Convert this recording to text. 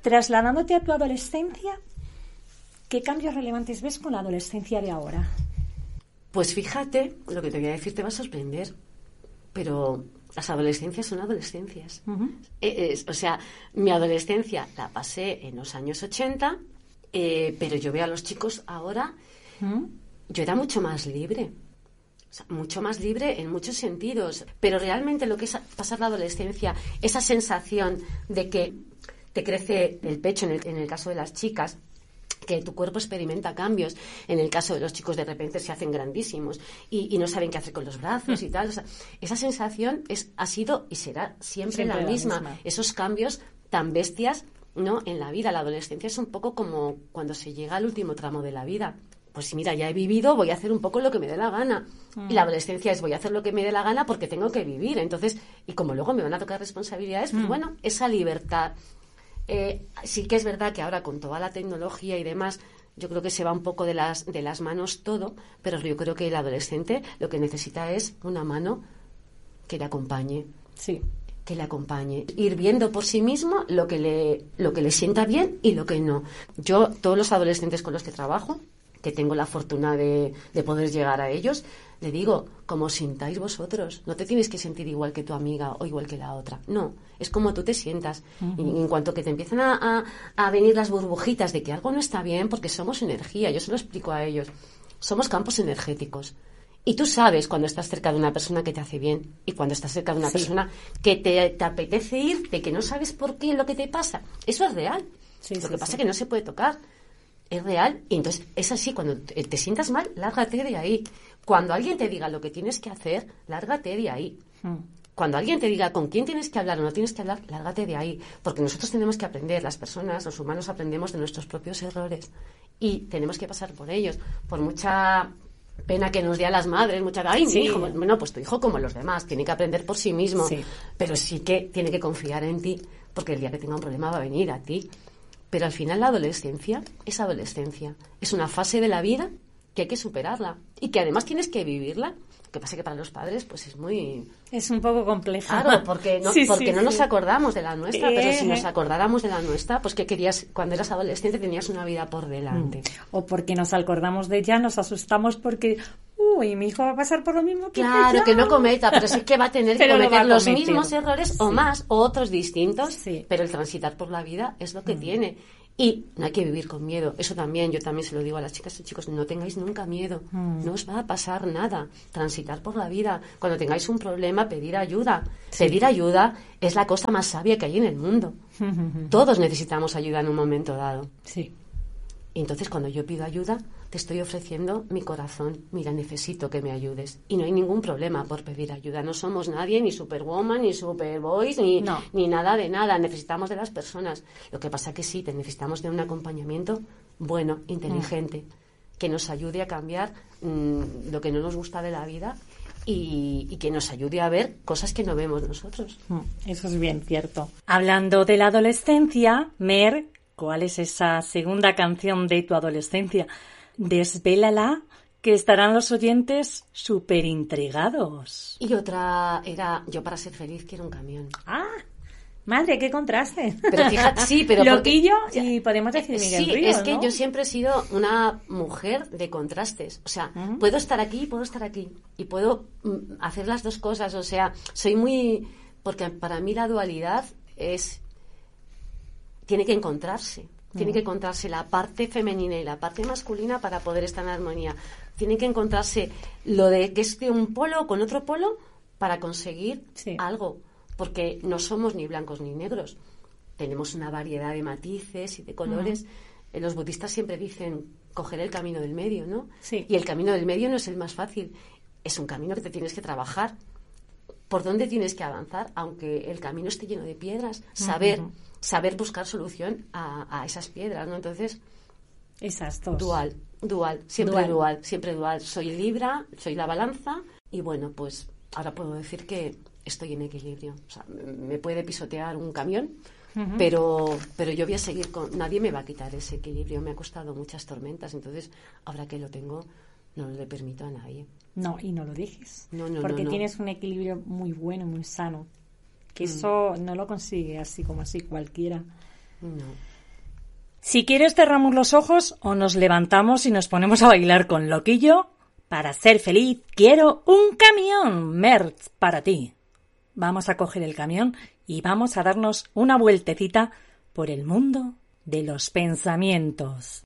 Trasladándote a tu adolescencia, ¿qué cambios relevantes ves con la adolescencia de ahora? Pues fíjate, lo que te voy a decir te va a sorprender, pero las adolescencias son adolescencias. Uh-huh. O sea, mi adolescencia la pasé en los años 80, pero yo veo a los chicos ahora, yo era mucho más libre. O sea, mucho más libre en muchos sentidos. Pero realmente lo que es pasar la adolescencia, esa sensación de que te crece el pecho en el caso de las chicas, que tu cuerpo experimenta cambios. En el caso de los chicos, de repente se hacen grandísimos y no saben qué hacer con los brazos y tal. O sea, esa sensación ha sido y será siempre la misma. Esos cambios tan bestias, ¿no?, en la vida. La adolescencia es un poco como cuando se llega al último tramo de la vida. Pues mira, ya he vivido, voy a hacer un poco lo que me dé la gana. Y la adolescencia es voy a hacer lo que me dé la gana porque tengo que vivir. Entonces, y como luego me van a tocar responsabilidades, pues bueno, esa libertad. Sí que es verdad que ahora con toda la tecnología y demás, yo creo que se va un poco de las manos todo, pero yo creo que el adolescente lo que necesita es una mano que le acompañe. Sí. Que le acompañe. Ir viendo por sí mismo lo que le sienta bien y lo que no. Yo, todos los adolescentes con los que trabajo, que tengo la fortuna de poder llegar a ellos, le digo, como sintáis vosotros, no te tienes que sentir igual que tu amiga o igual que la otra, no, es como tú te sientas. Y en cuanto que te empiezan a venir las burbujitas de que algo no está bien, porque somos energía, yo se lo explico a ellos, somos campos energéticos. Y tú sabes cuando estás cerca de una persona que te hace bien y cuando estás cerca de una persona que te apetece irte, que no sabes por qué lo que te pasa. Eso es real. Lo que pasa es que no se puede tocar. Es real. Y entonces es así. Cuando te sientas mal, lárgate de ahí. Cuando alguien te diga lo que tienes que hacer, lárgate de ahí. Cuando alguien te diga con quién tienes que hablar o no tienes que hablar, lárgate de ahí. Porque nosotros tenemos que aprender. Las personas, los humanos, aprendemos de nuestros propios errores. Y tenemos que pasar por ellos. Por mucha pena que nos dé a las madres, mi hijo, bueno, pues tu hijo como los demás, tiene que aprender por sí mismo, pero sí que tiene que confiar en ti, porque el día que tenga un problema va a venir a ti. Pero al final la adolescencia es adolescencia, es una fase de la vida que hay que superarla y que además tienes que vivirla. Lo que pasa que para los padres pues es un poco compleja. Claro, porque no nos acordamos de la nuestra, pero si nos acordáramos de la nuestra, pues que querías, cuando eras adolescente tenías una vida por delante. O porque nos acordamos de ella, nos asustamos porque mi hijo va a pasar por lo mismo que Claro, yo. que no cometa, pero sí que va a tener que cometer los mismos errores o más, o otros distintos, pero el transitar por la vida es lo que tiene. Y no hay que vivir con miedo. Eso también, yo también se lo digo a las chicas y chicos, no tengáis nunca miedo. No os va a pasar nada. Transitar por la vida. Cuando tengáis un problema, pedir ayuda. Pedir ayuda es la cosa más sabia que hay en el mundo. Todos necesitamos ayuda en un momento dado. Sí. Y entonces cuando yo pido ayuda, te estoy ofreciendo mi corazón. Mira, necesito que me ayudes. Y no hay ningún problema por pedir ayuda. No somos nadie, ni Superwoman, ni Superboys, ni nada de nada. Necesitamos de las personas. Lo que pasa que sí, necesitamos de un acompañamiento bueno, inteligente, que nos ayude a cambiar lo que no nos gusta de la vida y que nos ayude a ver cosas que no vemos nosotros. Eso es bien cierto. Hablando de la adolescencia, Mer, ¿cuál es esa segunda canción de tu adolescencia? Desvélala, que estarán los oyentes súper intrigados. Y otra era Yo para ser feliz quiero un camión. ¡Ah! Madre, qué contraste. Pero fíjate, sí, pero Loquillo y podemos decir Miguel sí, Ríos, es que ¿no? yo siempre he sido una mujer de contrastes. O sea, puedo estar aquí y puedo estar aquí. Y puedo hacer las dos cosas. O sea, soy muy... Porque para mí la dualidad tiene que encontrarse. Tiene que encontrarse la parte femenina y la parte masculina para poder estar en armonía. Tiene que encontrarse lo de que es de un polo con otro polo para conseguir algo. Porque no somos ni blancos ni negros. Tenemos una variedad de matices y de colores. Los budistas siempre dicen coger el camino del medio, ¿no? Sí. Y el camino del medio no es el más fácil. Es un camino que te tienes que trabajar. ¿Por dónde tienes que avanzar? Aunque el camino esté lleno de piedras. Saber buscar solución a esas piedras, ¿no? Entonces, esas dos. Dual, siempre dual. Soy Libra, soy la balanza y bueno, pues ahora puedo decir que estoy en equilibrio. O sea, me puede pisotear un camión, pero yo voy a seguir nadie me va a quitar ese equilibrio. Me ha costado muchas tormentas, entonces ahora que lo tengo no le permito a nadie. No, y no lo dejes. No. Porque tienes un equilibrio muy bueno, muy sano. Que eso no lo consigue así como así cualquiera. No. Si quieres cerramos los ojos o nos levantamos y nos ponemos a bailar con Loquillo. Para ser feliz quiero un camión, Merch, para ti. Vamos a coger el camión y vamos a darnos una vueltecita por el mundo de los pensamientos.